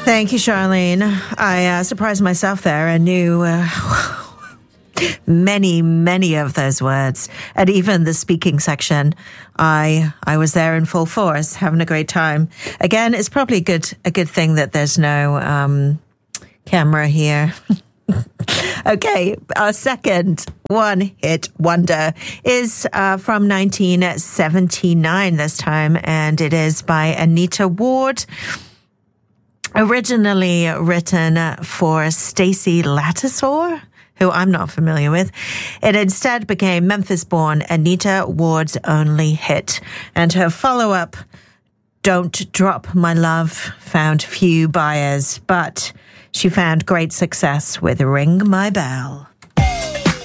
Thank you, Charlene. I surprised myself there. I knew many of those words, and even the speaking section. I was there in full force, having a great time. Again, it's probably a good thing that there's no camera here. Okay, our second one-hit wonder is from 1979 this time, and it is by Anita Ward. Originally written for Stacey Lattisaw, who I'm not familiar with. It instead became Memphis-born Anita Ward's only hit, and her follow-up, Don't Drop My Love, found few buyers, but she found great success with Ring My Bell.